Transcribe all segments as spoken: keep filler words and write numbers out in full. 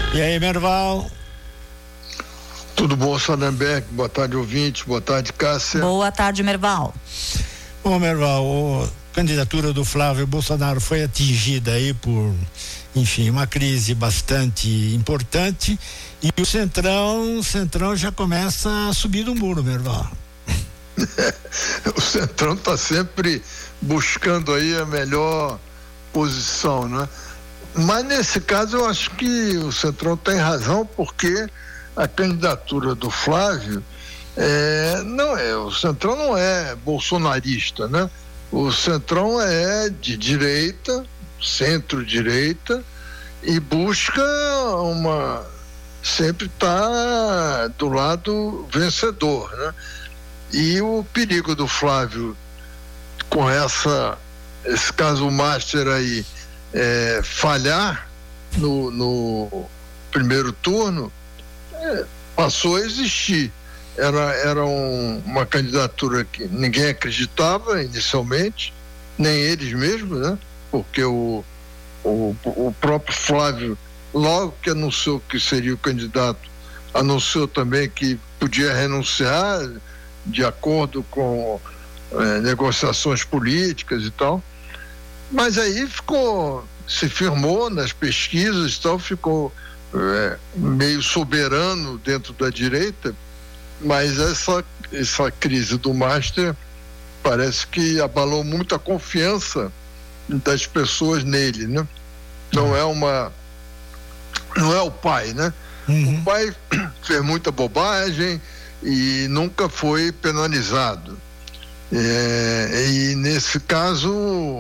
E aí, Merval? Tudo bom, Salemberg? Boa tarde, ouvinte. Boa tarde, Cássia. Boa tarde, Merval. Bom, Merval, a candidatura do Flávio Bolsonaro foi atingida aí por, enfim, uma crise bastante importante e o Centrão, o Centrão já começa a subir do muro, Merval. O Centrão está sempre buscando aí a melhor posição, né? Mas nesse caso eu acho que o Centrão tem razão, porque a candidatura do Flávio é, não é, o Centrão não é bolsonarista, né? O Centrão é de direita, centro-direita, e busca uma, sempre tá do lado vencedor, né? E o perigo do Flávio com essa, esse caso master aí, é, falhar no, no primeiro turno, é, passou a existir. Era, era um, uma candidatura que ninguém acreditava inicialmente, nem eles mesmos, né? Porque o, o, o próprio Flávio, logo que anunciou que seria o candidato, anunciou também que podia renunciar de acordo com é, negociações políticas e tal. Mas aí ficou, se firmou nas pesquisas e tal, ficou é, meio soberano dentro da direita, mas essa, essa crise do Master parece que abalou muito a confiança das pessoas nele, né? Não é uma, não é o pai, né? Uhum. O pai fez muita bobagem e nunca foi penalizado. É, e nesse caso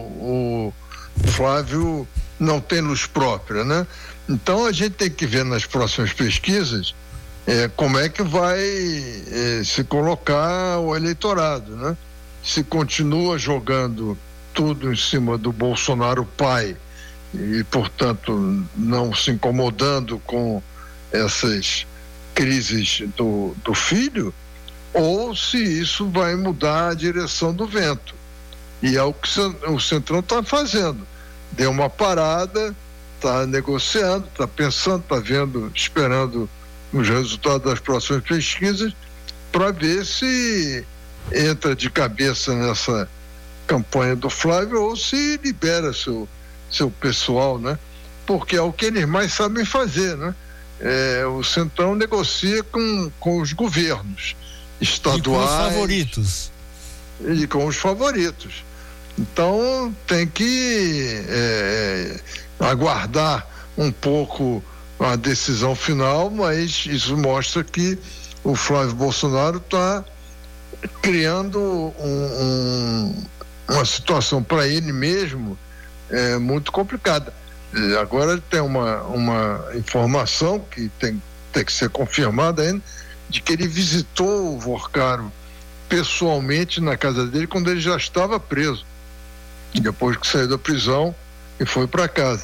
o Flávio não tem luz própria, né? Então a gente tem que ver nas próximas pesquisas é, como é que vai é, se colocar o eleitorado, né? Se continua jogando tudo em cima do Bolsonaro pai e, portanto, não se incomodando com essas crises do, do filho, ou se isso vai mudar a direção do vento. E é o que o Centrão está fazendo. Deu uma parada, está negociando, está pensando, está vendo, esperando os resultados das próximas pesquisas para ver se entra de cabeça nessa campanha do Flávio ou se libera seu, seu pessoal, né? Porque é o que eles mais sabem fazer, né? É, o Centrão negocia com, com os governos estaduais. E com os favoritos. E com os favoritos. Então tem que é, aguardar um pouco a decisão final, mas isso mostra que o Flávio Bolsonaro está criando um, um, uma situação para ele mesmo é, muito complicada. Agora tem uma, uma informação que tem, tem que ser confirmada ainda, de que ele visitou o Vorcaro pessoalmente na casa dele quando ele já estava preso, depois que saiu da prisão e foi para casa.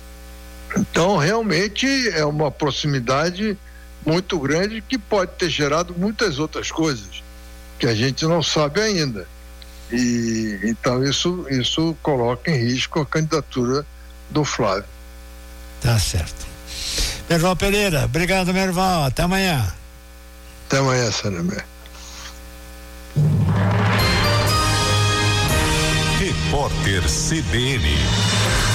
Então realmente é uma proximidade muito grande que pode ter gerado muitas outras coisas que a gente não sabe ainda. E então isso, isso coloca em risco a candidatura do Flávio. Tá certo. Merval Pereira, obrigado, Merval, até amanhã. Até amanhã, Saramé. Repórter C B N.